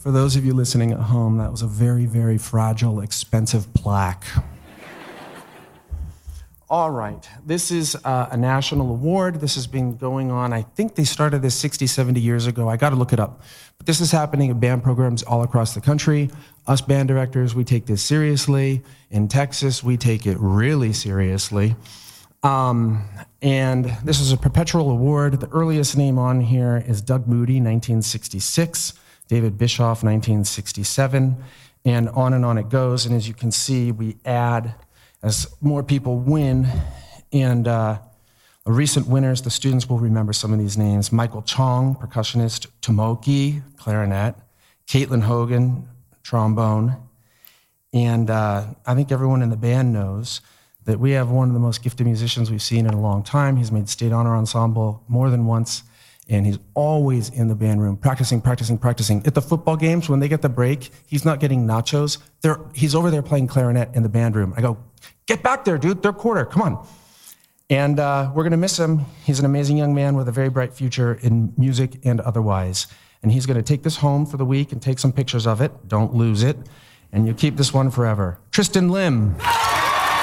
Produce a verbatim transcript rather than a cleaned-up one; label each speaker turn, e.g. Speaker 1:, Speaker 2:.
Speaker 1: For those of you listening at home, that was a very, very fragile, expensive plaque. All right, this is uh, a national award. This has been going on, I think they started this sixty, seventy years ago. I gotta look it up. But this is happening in band programs all across the country. Us band directors, we take this seriously. In Texas, we take it really seriously. Um, and this is a perpetual award. The earliest name on here is Doug Moody, nineteen sixty-six, David Bischoff, nineteen sixty-seven, and on and on it goes. And as you can see, we add as more people win. And uh, the recent winners, the students will remember some of these names. Michael Chong, percussionist, Tomoki, clarinet, Caitlin Hogan, trombone. And uh, I think everyone in the band knows that we have one of the most gifted musicians we've seen in a long time. He's made State Honor Ensemble more than once, and he's always in the band room, practicing, practicing, practicing. At the football games, when they get the break, he's not getting nachos. They're, he's over there playing clarinet in the band room. I go, get back there, dude, third quarter, come on. And uh, we're gonna miss him. He's an amazing young man with a very bright future in music and otherwise. And he's gonna take this home for the week and take some pictures of it. Don't lose it. And you keep this one forever. Tristan Lim.